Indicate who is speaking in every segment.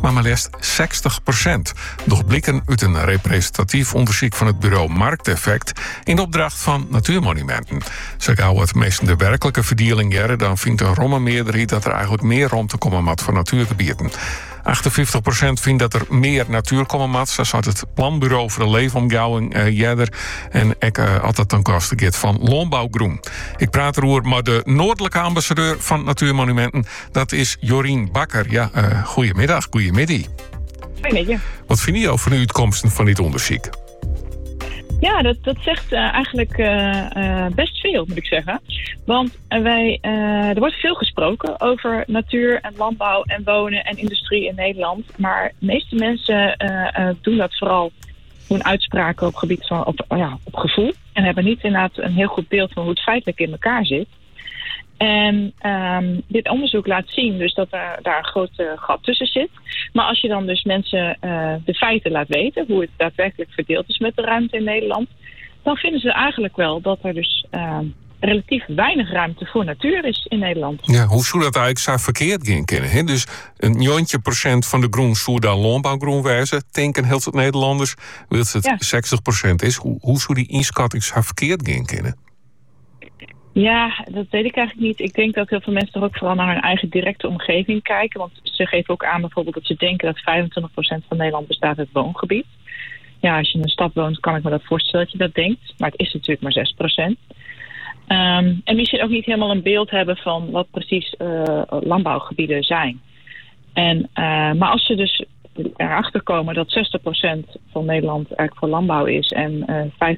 Speaker 1: maar liefst 60%. Doch blikken uit een representatief onderzoek van het bureau Markteffect in opdracht van Natuurmonumenten. Ze gauw het meest de werkelijke verdeling jaren, dan vindt een romme meerderheid dat er eigenlijk meer ruimte komen moet voor natuurgebieden. 58% vindt dat er meer natuur komen moet. Zo zat het Planbureau voor de Leefomgeving jeder. En ik altijd ten koste gaat van Landbouwgroen. Ik praat erover met de noordelijke ambassadeur van Natuurmonumenten. Dat is Jorien Bakker. Ja, goedemiddag, goedemiddag.
Speaker 2: Goedemiddag.
Speaker 1: Wat vind je over de uitkomsten van dit onderzoek?
Speaker 2: Ja, dat zegt eigenlijk best veel, moet ik zeggen. Want er wordt veel gesproken over natuur en landbouw en wonen en industrie in Nederland. Maar de meeste mensen doen dat vooral doen uitspraken op gebied van op gevoel. En hebben niet inderdaad een heel goed beeld van hoe het feitelijk in elkaar zit. En dit onderzoek laat zien dus dat daar een groot gat tussen zit. Maar als je dan dus mensen de feiten laat weten, hoe het daadwerkelijk verdeeld is met de ruimte in Nederland, dan vinden ze eigenlijk wel dat er dus relatief weinig ruimte voor natuur is in Nederland.
Speaker 1: Ja, hoe zou dat eigenlijk zo verkeerd gaan kunnen? Hè? Dus een 90% van de groen zou dan landbouwgroen wijzen. Denken heel veel Nederlanders wil het 60% is. Hoe zou die inschatting zo verkeerd gaan kunnen?
Speaker 2: Ja, dat weet ik eigenlijk niet. Ik denk dat heel veel mensen toch ook vooral naar hun eigen directe omgeving kijken. Want ze geven ook aan bijvoorbeeld dat ze denken dat 25% van Nederland bestaat uit woongebied. Ja, als je in een stad woont kan ik me dat voorstellen dat je dat denkt. Maar het is natuurlijk maar 6%. En misschien ook niet helemaal een beeld hebben van wat precies landbouwgebieden zijn. Maar als ze dus erachter komen dat 60% van Nederland eigenlijk voor landbouw is en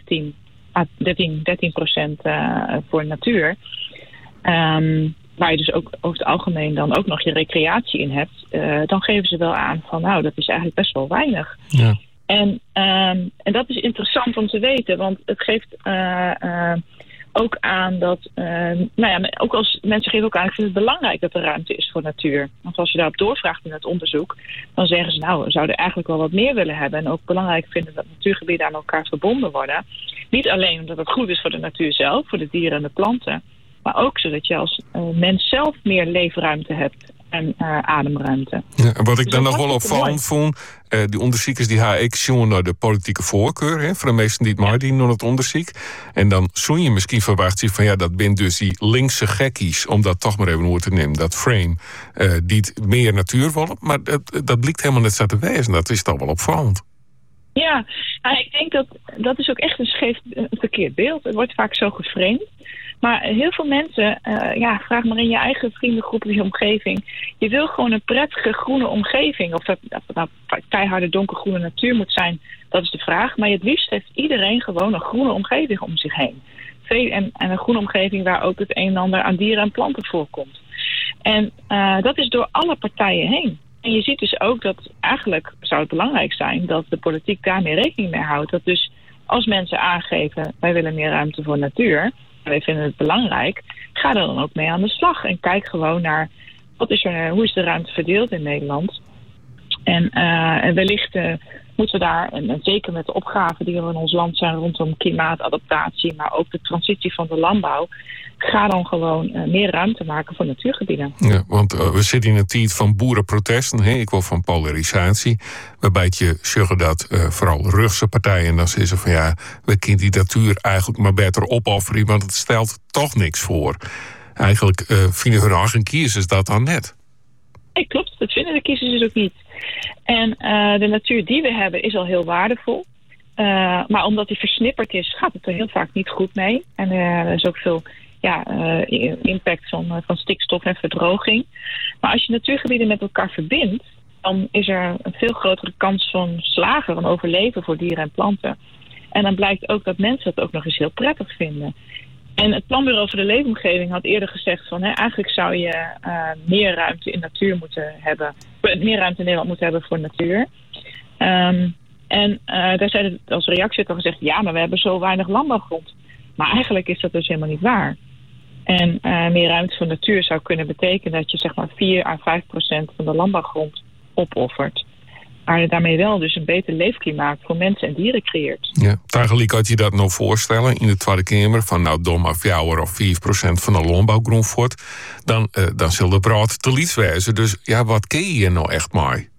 Speaker 2: 13% voor natuur. Waar je dus ook over het algemeen dan ook nog je recreatie in hebt. Dan geven ze wel aan van nou, dat is eigenlijk best wel weinig. Ja. En dat is interessant om te weten. Want het geeft ook aan dat... ook als mensen geven ook aan, ik vind het belangrijk dat er ruimte is voor natuur. Want als je daarop doorvraagt in het onderzoek, dan zeggen ze nou, we zouden eigenlijk wel wat meer willen hebben. En ook belangrijk vinden dat natuurgebieden aan elkaar verbonden worden. Niet alleen omdat het goed is voor de natuur zelf, voor de dieren en de planten. Maar ook zodat je als mens zelf meer leefruimte hebt en ademruimte.
Speaker 1: Ja, en wat ik dan nog wel opvallend vond, die onderzoekers die ik zien naar de politieke voorkeur, hè, voor de meesten die het maar die naar het onderzoek. En dan zou je misschien verwachten van ja, dat bent dus die linkse gekkies, om dat toch maar even over te nemen, dat frame, die het meer natuur willen. Maar dat blijkt helemaal net zo te wezen. Dat is toch wel opvallend.
Speaker 2: Ja, ik denk dat is ook echt een verkeerd beeld. Het wordt vaak zo geframed. Maar heel veel mensen, vraag maar in je eigen vriendengroep, in je omgeving. Je wil gewoon een prettige groene omgeving. Of dat nou keiharde donkergroene natuur moet zijn, dat is de vraag. Maar het liefst heeft iedereen gewoon een groene omgeving om zich heen. En een groene omgeving waar ook het een en ander aan dieren en planten voorkomt. En dat is door alle partijen heen. En je ziet dus ook dat eigenlijk zou het belangrijk zijn dat de politiek daarmee rekening mee houdt. Dat dus als mensen aangeven, wij willen meer ruimte voor natuur, wij vinden het belangrijk, ga er dan ook mee aan de slag. En kijk gewoon naar hoe is de ruimte verdeeld in Nederland. En wellicht moeten we daar, en zeker met de opgaven die er in ons land zijn rondom klimaatadaptatie, maar ook de transitie van de landbouw, ga dan gewoon meer ruimte maken voor natuurgebieden. Ja,
Speaker 1: want we zitten in een tijd van boerenprotesten, ik wil van polarisatie, waarbij je zeggen dat vooral rechtse partijen dan zeggen van ja, we kunnen die natuur eigenlijk maar beter opofferen, want het stelt toch niks voor. Eigenlijk vinden hun eigen kiezers dat dan net.
Speaker 2: Nee, klopt, dat vinden de kiezers dus ook niet. En de natuur die we hebben is al heel waardevol. Maar omdat die versnipperd is, gaat het er heel vaak niet goed mee. En er is ook veel impact van stikstof en verdroging. Maar als je natuurgebieden met elkaar verbindt, dan is er een veel grotere kans van slagen, van overleven voor dieren en planten. En dan blijkt ook dat mensen het ook nog eens heel prettig vinden. En het Planbureau voor de Leefomgeving had eerder gezegd van eigenlijk zou je meer ruimte in natuur moeten hebben, meer ruimte in Nederland moeten hebben voor natuur. Daar zeiden als reactie al gezegd, ja, maar we hebben zo weinig landbouwgrond. Maar eigenlijk is dat dus helemaal niet waar. En meer ruimte voor natuur zou kunnen betekenen dat je zeg maar 4-5% van de landbouwgrond opoffert. Maar daarmee wel dus een beter leefklimaat voor mensen en dieren creëert.
Speaker 1: Ja, eigenlijk had je dat nou voorstellen in de Tweede Kamer van nou dom of 4 of 5% van de landbouwgrond wordt. Dan zal de brood te liet wezen. Dus ja, wat kun je hier nou echt mee?